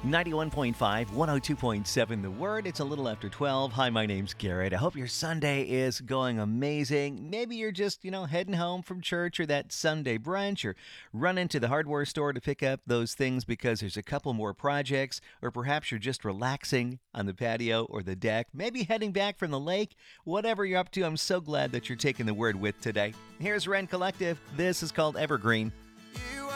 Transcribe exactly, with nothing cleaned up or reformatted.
ninety-one point five, one oh two point seven The Word. It's a little after twelve. Hi, my name's Garrett. I hope your Sunday is going amazing. Maybe you're just, you know, heading home from church or that Sunday brunch, or running to the hardware store to pick up those things because there's a couple more projects, or perhaps you're just relaxing on the patio or the deck, maybe heading back from the lake. Whatever you're up to, I'm so glad that you're taking the Word with today. Here's Ren Collective. This is called Evergreen.